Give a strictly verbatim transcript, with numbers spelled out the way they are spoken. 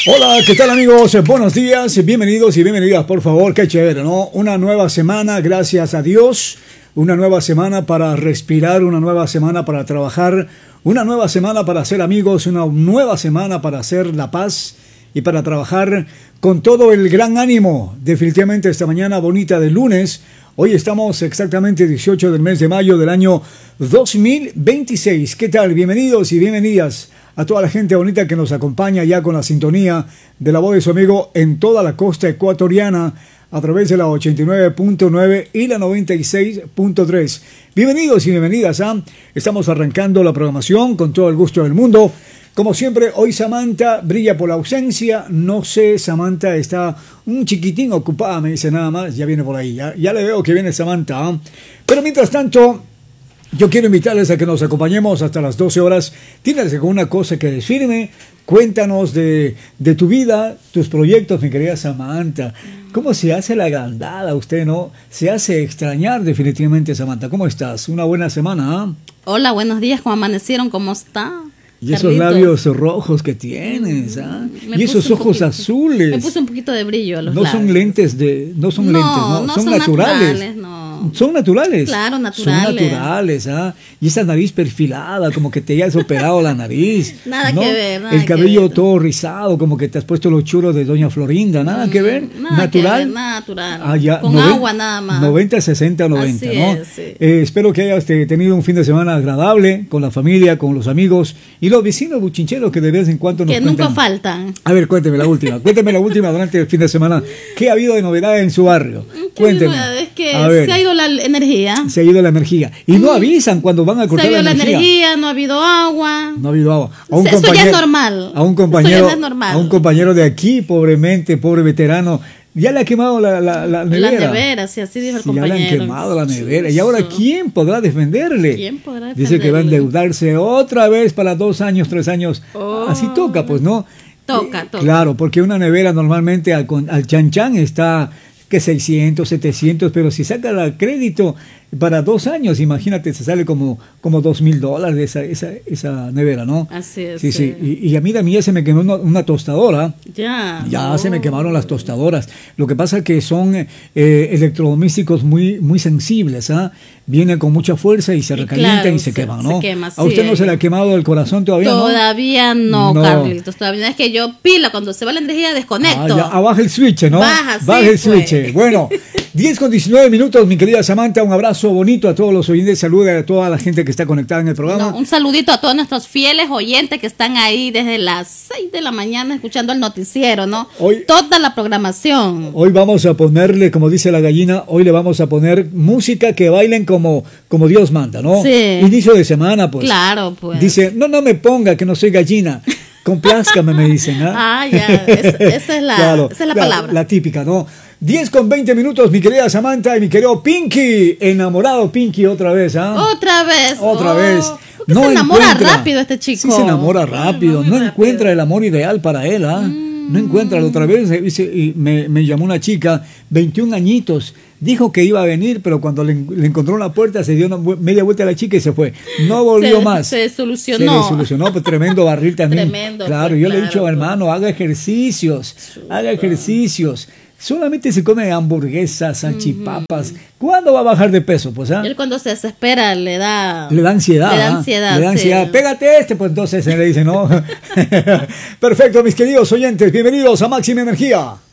Hola, ¿qué tal amigos? Buenos días, bienvenidos y bienvenidas, por favor, qué chévere, ¿no? Una nueva semana, gracias a Dios, una nueva semana para respirar, una nueva semana para trabajar, una nueva semana para ser amigos, una nueva semana para hacer la paz y para trabajar con todo el gran ánimo. Definitivamente esta mañana bonita de lunes, hoy estamos exactamente dieciocho del mes de mayo del año dos mil veintiséis. ¿Qué tal? Bienvenidos y bienvenidas a toda la gente bonita que nos acompaña ya con la sintonía de la voz de su amigo en toda la costa ecuatoriana a través de la ochenta y nueve punto nueve y la noventa y seis punto tres. Bienvenidos y bienvenidas, ¿eh? Estamos arrancando la programación con todo el gusto del mundo. Como siempre, hoy Samantha brilla por la ausencia. No sé, Samantha está un chiquitín ocupada, me dice nada más. Ya viene por ahí, ya, ya le veo que viene Samantha, ¿eh? Pero mientras tanto, yo quiero invitarles a que nos acompañemos hasta las doce horas. Tienes alguna cosa que decirme, cuéntanos de, de tu vida, tus proyectos, mi querida Samantha. ¿Cómo se hace la agrandada usted, no? Se hace extrañar definitivamente, Samantha. ¿Cómo estás? Una buena semana, ¿eh? Hola, buenos días, ¿cómo amanecieron? ¿Cómo está? Y esos Carlitos. Labios rojos que tienes, ¿ah? ¿eh? Y esos ojos poquito, azules. Me puse un poquito de brillo a los no labios. Son lentes de, no son no, lentes, no, no son, son naturales. naturales no. Son naturales. Claro, naturales. Son naturales, ¿ah? Y esa nariz perfilada, como que te hayas operado la nariz. Nada ¿no? que ver, nada El cabello que ver. todo rizado, como que te has puesto los churros de Doña Florinda, nada mm, que ver. Nada Natural. Que ver, natural. Ah, ya, con noventa, agua nada más. noventa, sesenta, noventa, Así ¿no? Es, sí. eh, espero que hayas te, tenido un fin de semana agradable con la familia, con los amigos y los vecinos buchincheros que de vez en cuando nos Que cuentan. nunca faltan. A ver, cuénteme la última. Cuénteme la última durante el fin de semana. ¿Qué ha habido de novedad en su barrio? Cuénteme. Es que se ha ido la energía. Se ha ido la energía. Y no avisan cuando van a cortar la energía. Se ha ido la energía, no ha habido agua. No ha habido agua. A un Eso ya es normal. A un compañero, Eso ya es normal. A un compañero de aquí, pobremente, pobre veterano, ya le ha quemado la, la, la nevera. La nevera, sí, así dijo el sí, compañero. Ya le han quemado la nevera. Y ahora, ¿quién podrá defenderle? ¿Quién podrá defenderle? Dice que va a endeudarse otra vez para dos años, tres años. Oh. Así toca, pues, ¿no? Toca, toca. Claro, porque una nevera normalmente al, al chan chan está que seiscientos, setecientos, pero si saca el crédito para dos años, imagínate, se sale como, como dos mil dólares de esa, esa, esa nevera, ¿no? Así es. Sí, sí. Y, y a mí también ya se me quemó una, una tostadora. Ya. Ya oh. se me quemaron las tostadoras. Lo que pasa es que son eh, electrodomésticos muy, muy sensibles, ¿ah? ¿eh? Vienen con mucha fuerza y se recalientan claro, y se, se queman, ¿no? Se quema, ¿A usted sí, no se le ha quemado el corazón todavía? Todavía no, no, Carlitos. Todavía es que yo pila, cuando se va la energía desconecto. Ah, ya, baja el switch, ¿no? Baja, baja sí, el switch. Pues. Bueno, diez con diecinueve minutos, mi querida Samantha. Un abrazo bonito a todos los oyentes. Saluda a toda la gente que está conectada en el programa. No, un saludito a todos nuestros fieles oyentes que están ahí desde las seis de la mañana escuchando el noticiero, ¿no? Hoy, toda la programación. Hoy vamos a ponerle, como dice la gallina, hoy le vamos a poner música que bailen como, como Dios manda, ¿no? Sí. Inicio de semana, pues. Claro, pues. Dice, no, no me ponga que no soy gallina. Complázcame, me dicen. ¿eh? Ah, ya, es, esa es la, claro, esa es la, la palabra. La típica, ¿no? diez con veinte minutos, mi querida Samantha y mi querido Pinky. Enamorado Pinky otra vez, ¿ah? ¿eh? Otra vez. Otra oh, vez. No se enamora rápido este chico. Sí, se enamora rápido. No, no rápido. Encuentra el amor ideal para él, ¿ah? ¿eh? Mm. No encuentra. La otra vez y me, me llamó una chica, veintiún añitos. Dijo que iba a venir, pero cuando le, le encontró en la puerta se dio una media vuelta a la chica y se fue. No volvió se, más. Se solucionó. Se solucionó, pues tremendo barril también. Tremendo. Claro, pues, yo claro, le he dicho, pues. hermano, haga ejercicios, haga ejercicios. Solamente se come hamburguesas, salchipapas. Uh-huh. ¿Cuándo va a bajar de peso? Pues, ¿ah? Él cuando se desespera le da... Le da ansiedad. Le da ansiedad. ¿ah? Le da ansiedad. Sí. Pégate este, pues entonces se le dice, ¿no? Perfecto, mis queridos oyentes. Bienvenidos a Máxima Energía.